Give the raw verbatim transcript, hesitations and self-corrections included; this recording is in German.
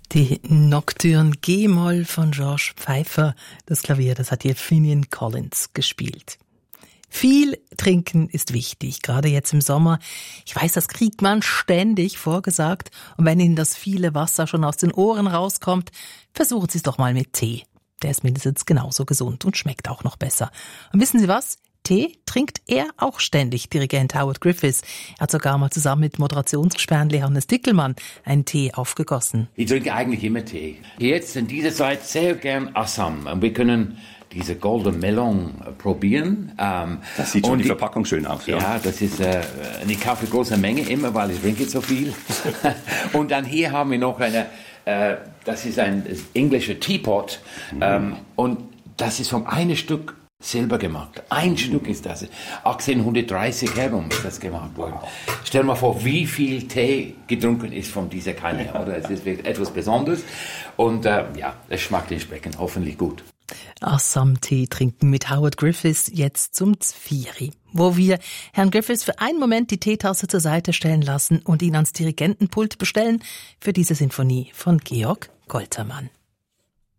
Die Nocturne G-Moll von George Pfeiffer. Das Klavier, das hat hier Finian Collins gespielt. Viel trinken ist wichtig, gerade jetzt im Sommer. Ich weiß, das kriegt man ständig vorgesagt. Und wenn Ihnen das viele Wasser schon aus den Ohren rauskommt, versuchen Sie es doch mal mit Tee. Der ist mindestens genauso gesund und schmeckt auch noch besser. Und wissen Sie was? Tee trinkt er auch ständig, Dirigent Howard Griffiths. Er hat sogar mal zusammen mit Moderationsgesperrle Hannes Dickelmann einen Tee aufgegossen. Ich trinke eigentlich immer Tee. Jetzt in dieser Zeit sehr gern Assam. Und wir können diese Golden Melon probieren. Ähm, das sieht schon die, die Verpackung schön aus. Ja, ja das ist, äh, ich kaufe eine große Menge immer, weil ich trinke so viel. Und dann hier haben wir noch eine, äh, das ist ein englischer Teapot. Mhm. Ähm, und das ist vom einen Stück Silber gemacht. Ein mhm. Stück ist das. achtzehnhundertdreißig herum ist das gemacht worden. Stell dir mal vor, wie viel Tee getrunken ist von dieser Kanne. Oder? Es ist etwas Besonderes. Und äh, ja, es schmeckt entsprechend hoffentlich gut. Assam-Tee trinken mit Howard Griffiths jetzt zum Zvieri, wo wir Herrn Griffiths für einen Moment die Teetasse zur Seite stellen lassen und ihn ans Dirigentenpult bestellen für diese Sinfonie von Georg Goltermann.